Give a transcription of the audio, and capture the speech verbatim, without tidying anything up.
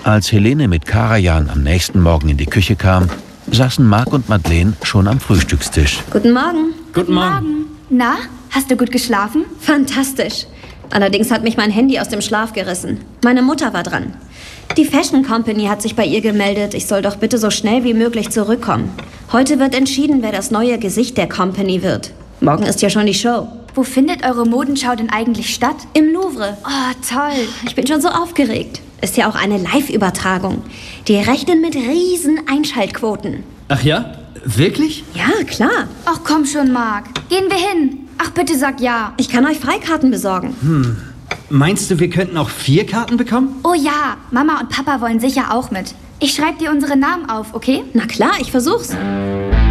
Als Helene mit Karajan am nächsten Morgen in die Küche kam, saßen Marc und Madeleine schon am Frühstückstisch. Guten Morgen. Guten Morgen. Na, hast du gut geschlafen? Fantastisch. Allerdings hat mich mein Handy aus dem Schlaf gerissen. Meine Mutter war dran. Die Fashion Company hat sich bei ihr gemeldet, ich soll doch bitte so schnell wie möglich zurückkommen. Heute wird entschieden, wer das neue Gesicht der Company wird. Morgen ist ja schon die Show. Wo findet eure Modenschau denn eigentlich statt? Im Louvre. Oh, toll. Ich bin schon so aufgeregt. Ist ja auch eine Live-Übertragung. Die rechnen mit riesen Einschaltquoten. Ach ja? Wirklich? Ja, klar. Ach komm schon, Marc. Gehen wir hin. Ach, bitte sag ja. Ich kann euch Freikarten besorgen. Hm. Meinst du, wir könnten auch vier Karten bekommen? Oh ja, Mama und Papa wollen sicher auch mit. Ich schreibe dir unsere Namen auf, okay? Na klar, ich versuch's.